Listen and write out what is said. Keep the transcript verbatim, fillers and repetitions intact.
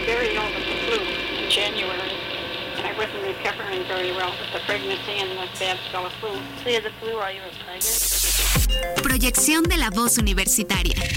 very ill with the flu in January, and I wasn't recovering very well with the pregnancy and the bad spell of flu. So you had the flu while you were pregnant? Proyección de la voz universitaria.